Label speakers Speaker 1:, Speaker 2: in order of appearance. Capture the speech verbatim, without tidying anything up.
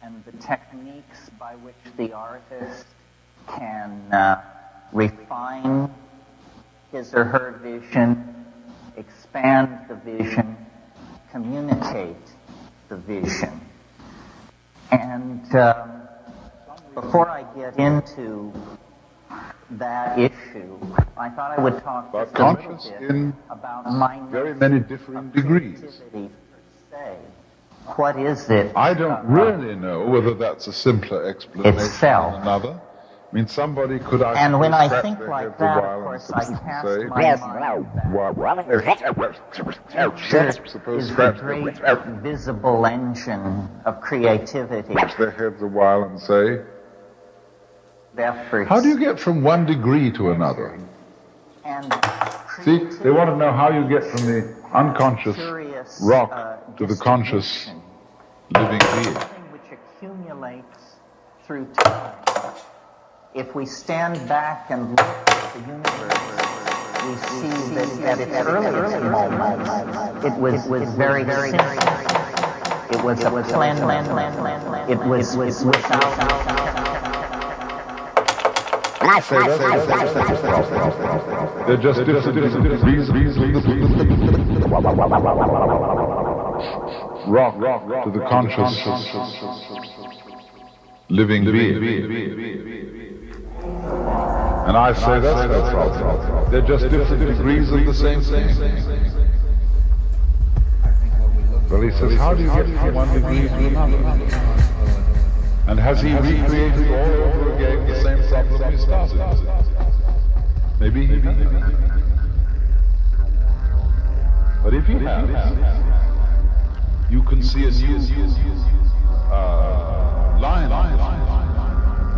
Speaker 1: and the techniques by which the artist can uh, refine his or her vision, expand the vision, communicate the vision. And uh, before I get into that issue, I thought I would talk
Speaker 2: But
Speaker 1: just a little
Speaker 2: conscious
Speaker 1: bit
Speaker 2: in
Speaker 1: about my
Speaker 2: very many different degrees.
Speaker 1: creativity per se. What is it?
Speaker 2: I don't
Speaker 1: uh,
Speaker 2: really know whether that's a simpler explanation
Speaker 1: Itself.
Speaker 2: than another. I mean, somebody could I
Speaker 1: And when I
Speaker 2: scratch
Speaker 1: think
Speaker 2: their
Speaker 1: like
Speaker 2: heads a
Speaker 1: that,
Speaker 2: while
Speaker 1: of course,
Speaker 2: and
Speaker 1: I
Speaker 2: say,
Speaker 1: cast
Speaker 2: say,
Speaker 1: my mind back.
Speaker 2: suppose
Speaker 1: Is the
Speaker 2: scratch their,
Speaker 1: great visible engine of creativity.
Speaker 2: scratch their heads a while and say,
Speaker 1: Efforts
Speaker 2: how do you get from one degree to another?
Speaker 1: and
Speaker 2: See, they want to know how you get from the unconscious
Speaker 1: curious,
Speaker 2: rock
Speaker 1: uh,
Speaker 2: to the conscious
Speaker 1: distribution,
Speaker 2: living being.
Speaker 1: something which accumulates through time. If we stand back and look at the universe, we see that at its earliest moment, it was, was very, very simple. It was a plan, it was, was without.
Speaker 2: And I say that's, that's, that's, that's the problem. They're just different degrees of rock, rock to the conscious living being. And I say that's no problem. They're just different degrees of the same thing. Well, he says, how do you get from one degree to another? And has he recreated all over again the same problem he started? Maybe he has. But if he has, you can see a new uh,